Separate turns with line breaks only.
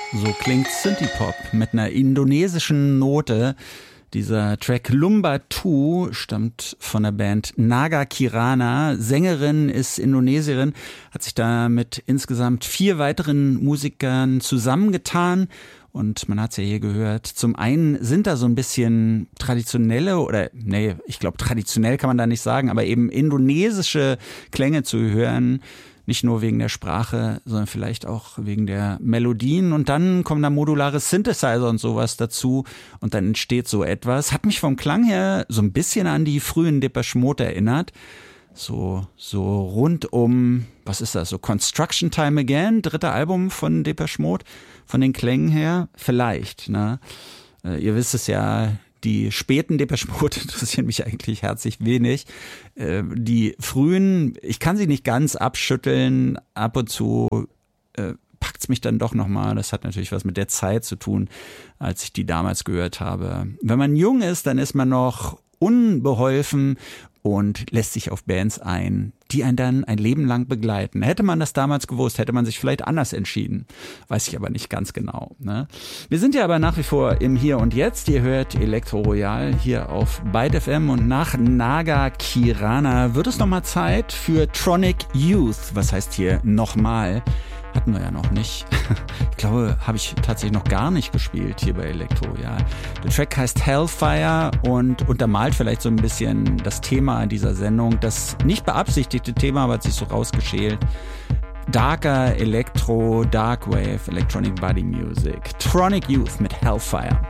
So klingt Synthie-Pop mit einer indonesischen Note. Dieser Track Lumba 2 stammt von der Band Naga Kirana. Sängerin ist Indonesierin, hat sich da mit insgesamt 4 weiteren Musikern zusammengetan. Und man hat es ja hier gehört, zum einen sind da so ein bisschen traditionell kann man da nicht sagen, aber eben indonesische Klänge zu hören. Nicht nur wegen der Sprache, sondern vielleicht auch wegen der Melodien. Und dann kommen da modulare Synthesizer und sowas dazu. Und dann entsteht so etwas. Hat mich vom Klang her so ein bisschen an die frühen Depeche Mode erinnert. So rund um, was ist das? So Construction Time Again, 3. Album von Depeche Mode. Von den Klängen her vielleicht, ne? Ihr wisst es ja, die späten Depeche Mode interessieren mich eigentlich herzlich wenig. Die frühen, ich kann sie nicht ganz abschütteln. Ab und zu packt's mich dann doch nochmal. Das hat natürlich was mit der Zeit zu tun, als ich die damals gehört habe. Wenn man jung ist, dann ist man noch unbeholfen und lässt sich auf Bands ein, die einen dann ein Leben lang begleiten. Hätte man das damals gewusst, hätte man sich vielleicht anders entschieden. Weiß ich aber nicht ganz genau, ne? Wir sind ja aber nach wie vor im Hier und Jetzt. Ihr hört Elektro Royal hier auf Byte FM und nach Naga Kirana wird es nochmal Zeit für Tronic Youth. Was heißt hier nochmal? Hatten wir ja noch nicht. Ich glaube, habe ich tatsächlich noch gar nicht gespielt hier bei Elektro, ja. Der Track heißt Hellfire und untermalt vielleicht so ein bisschen das Thema dieser Sendung. Das nicht beabsichtigte Thema, aber hat sich so rausgeschält. Darker Elektro, Darkwave, Electronic Body Music. Tronic Youth mit Hellfire.